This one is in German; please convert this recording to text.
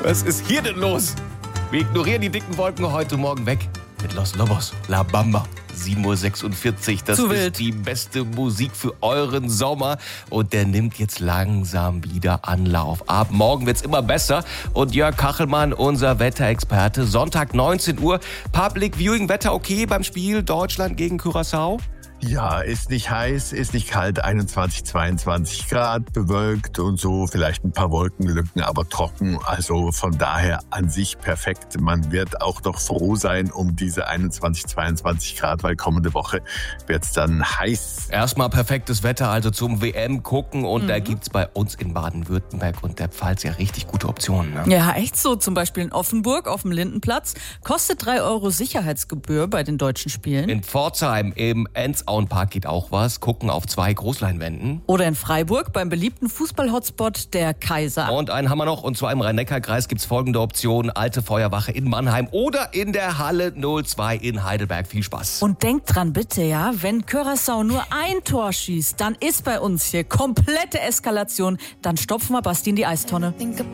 Was ist hier denn los? Wir ignorieren die dicken Wolken heute Morgen weg mit Los Lobos, La Bamba. 7.46 Uhr, das ist die beste Musik für euren Sommer und der nimmt jetzt langsam wieder Anlauf. Ab morgen wird's immer besser und Jörg Kachelmann, unser Wetterexperte, Sonntag 19 Uhr, Public Viewing, Wetter okay beim Spiel Deutschland gegen Curaçao? Ja, ist nicht heiß, ist nicht kalt, 21, 22 Grad, bewölkt und so, vielleicht ein paar Wolkenlücken, aber trocken. Also von daher an sich perfekt. Man wird auch noch froh sein um diese 21, 22 Grad, weil kommende Woche wird's dann heiß. Erstmal perfektes Wetter, also zum WM gucken und da gibt's bei uns in Baden-Württemberg und der Pfalz ja richtig gute Optionen. Ne? Ja, echt so. Zum Beispiel in Offenburg auf dem Lindenplatz. Kostet 3 Euro Sicherheitsgebühr bei den deutschen Spielen. In Pforzheim im Enzauenpark geht auch was. Gucken auf 2 Großleinwänden. Oder in Freiburg beim beliebten Fußball-Hotspot der Kaiser. Und einen haben wir noch. Und zwar im Rhein-Neckar-Kreis gibt's folgende Optionen. Alte Feuerwache in Mannheim oder in der Halle 02 in Heidelberg. Viel Spaß. Und denkt dran bitte, ja, wenn Curaçao nur ein Tor schießt, dann ist bei uns hier komplette Eskalation. Dann stopfen wir Basti in die Eistonne.